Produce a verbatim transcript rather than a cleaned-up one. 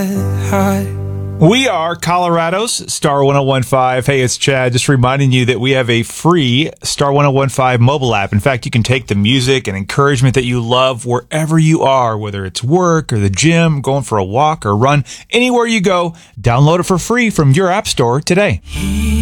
get high. We are Colorado's Star ten fifteen. Hey, it's Chad. Just reminding you that we have a free Star ten fifteen mobile app. In fact, you can take the music and encouragement that you love wherever you are, whether it's work or the gym, going for a walk or run, anywhere you go. Download it for free from your app store today.